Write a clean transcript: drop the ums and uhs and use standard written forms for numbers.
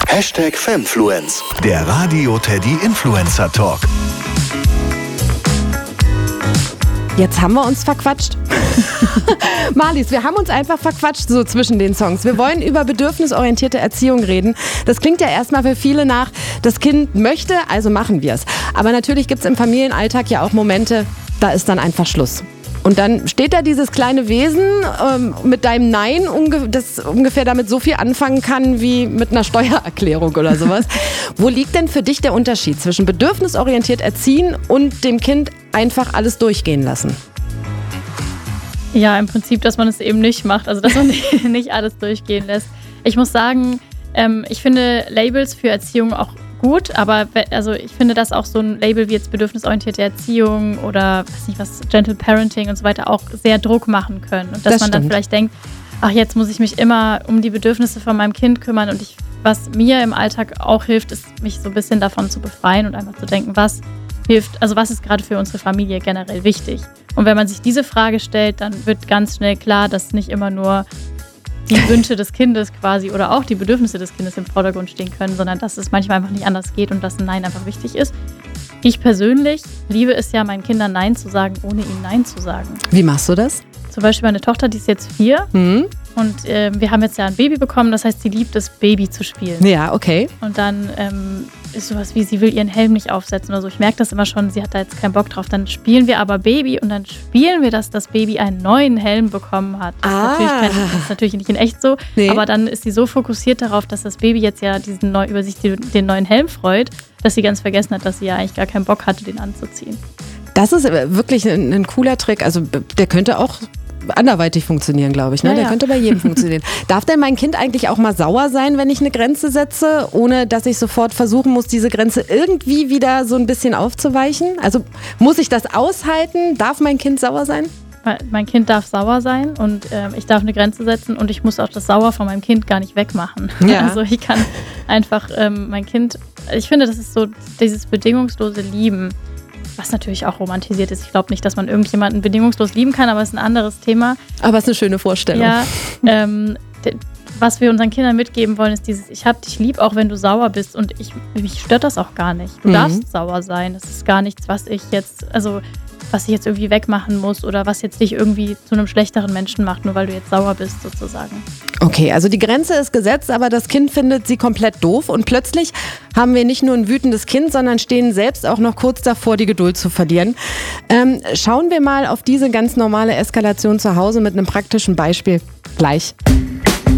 #Femfluence, der Radio Teddy Influencer Talk. Jetzt haben wir uns verquatscht. Marlies, wir haben uns einfach verquatscht so zwischen den Songs. Wir wollen über bedürfnisorientierte Erziehung reden. Das klingt ja erstmal für viele nach, das Kind möchte, also machen wir es. Aber natürlich gibt es im Familienalltag ja auch Momente, da ist dann einfach Schluss. Und dann steht da dieses kleine Wesen mit deinem Nein, das ungefähr damit so viel anfangen kann wie mit einer Steuererklärung oder sowas. Wo liegt denn für dich der Unterschied zwischen bedürfnisorientiert erziehen und dem Kind einfach alles durchgehen lassen? Ja, im Prinzip, dass man es eben nicht macht, also dass man nicht alles durchgehen lässt. Ich muss sagen, ich finde Labels für Erziehung auch gut, aber also ich finde, dass auch so ein Label wie jetzt bedürfnisorientierte Erziehung oder weiß nicht was, Gentle Parenting und so weiter auch sehr Druck machen können. Und dass man dann vielleicht denkt, ach, jetzt muss ich mich immer um die Bedürfnisse von meinem Kind kümmern. Und was mir im Alltag auch hilft, ist, mich so ein bisschen davon zu befreien und einfach zu denken, was hilft, also was ist gerade für unsere Familie generell wichtig. Und wenn man sich diese Frage stellt, dann wird ganz schnell klar, dass nicht immer nur die Wünsche des Kindes quasi oder auch die Bedürfnisse des Kindes im Vordergrund stehen können, sondern dass es manchmal einfach nicht anders geht und dass ein Nein einfach wichtig ist. Ich persönlich liebe es ja, meinen Kindern Nein zu sagen, ohne ihnen Nein zu sagen. Wie machst du das? Zum Beispiel meine Tochter, die ist jetzt 4 und wir haben jetzt ja ein Baby bekommen, das heißt, sie liebt es, Baby zu spielen. Ja, okay. Und dann ist sowas wie, sie will ihren Helm nicht aufsetzen oder so. Ich merke das immer schon, sie hat da jetzt keinen Bock drauf. Dann spielen wir aber Baby und dann spielen wir, dass das Baby einen neuen Helm bekommen hat. Das ist natürlich nicht in echt so, aber dann ist sie so fokussiert darauf, dass das Baby jetzt ja über sich den neuen Helm freut, dass sie ganz vergessen hat, dass sie ja eigentlich gar keinen Bock hatte, den anzuziehen. Das ist wirklich ein cooler Trick. Also der könnte auch anderweitig funktionieren, glaube ich. Ne? Ja, der könnte bei jedem funktionieren. Darf denn mein Kind eigentlich auch mal sauer sein, wenn ich eine Grenze setze, ohne dass ich sofort versuchen muss, diese Grenze irgendwie wieder so ein bisschen aufzuweichen? Also muss ich das aushalten? Darf mein Kind sauer sein? Mein Kind darf sauer sein und ich darf eine Grenze setzen und ich muss auch das Sauer von meinem Kind gar nicht wegmachen. Ja. Also ich kann einfach mein Kind, ich finde, das ist so dieses bedingungslose Lieben, was natürlich auch romantisiert ist. Ich glaube nicht, dass man irgendjemanden bedingungslos lieben kann, aber es ist ein anderes Thema. Aber es ist eine schöne Vorstellung. Ja, was wir unseren Kindern mitgeben wollen, ist dieses, ich hab dich lieb, auch wenn du sauer bist und mich stört das auch gar nicht. Du darfst sauer sein. Das ist gar nichts, was ich jetzt irgendwie wegmachen muss oder was jetzt dich irgendwie zu einem schlechteren Menschen macht, nur weil du jetzt sauer bist sozusagen. Okay, also die Grenze ist gesetzt, aber das Kind findet sie komplett doof und plötzlich haben wir nicht nur ein wütendes Kind, sondern stehen selbst auch noch kurz davor, die Geduld zu verlieren. Schauen wir mal auf diese ganz normale Eskalation zu Hause mit einem praktischen Beispiel gleich.